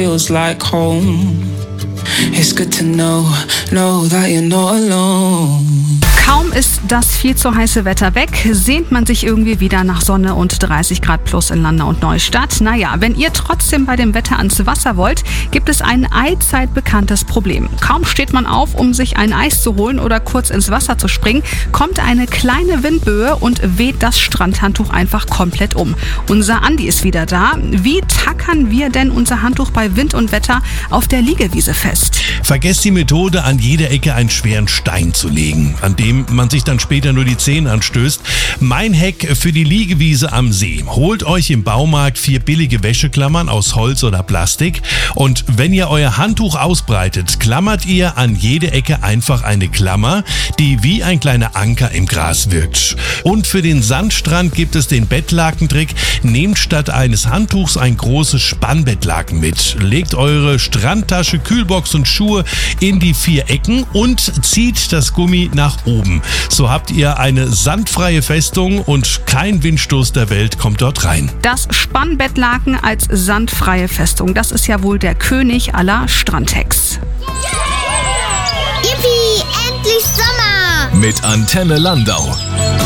feels like home. It's good to know that you're not alone. Kaum ist das viel zu heiße Wetter weg, sehnt man sich irgendwie wieder nach Sonne und 30 Grad plus in Landau und Neustadt. Naja, wenn ihr trotzdem bei dem Wetter ans Wasser wollt, gibt es ein allzeit bekanntes Problem. Kaum steht man auf, um sich ein Eis zu holen oder kurz ins Wasser zu springen, kommt eine kleine Windböe und weht das Strandhandtuch einfach komplett um. Unser Andi ist wieder da. Wie tackern wir denn unser Handtuch bei Wind und Wetter auf der Liegewiese fest? Vergesst die Methode, an jeder Ecke einen schweren Stein zu legen, an dem man sich dann später nur die Zähne anstößt. Mein Hack für die Liegewiese am See. Holt euch im Baumarkt 4 billige Wäscheklammern aus Holz oder Plastik und wenn ihr euer Handtuch ausbreitet, klammert ihr an jede Ecke einfach eine Klammer, die wie ein kleiner Anker im Gras wirkt. Und für den Sandstrand gibt es den Bettlakentrick. Nehmt statt eines Handtuchs ein großes Spannbettlaken mit. Legt eure Strandtasche, Kühlbox und Schuhe in die 4 Ecken und zieht das Gummi nach oben. So habt ihr eine sandfreie Festung und kein Windstoß der Welt kommt dort rein. Das Spannbettlaken als sandfreie Festung, das ist ja wohl der König aller Strandhacks. Yippie, endlich Sommer! Mit Antenne Landau.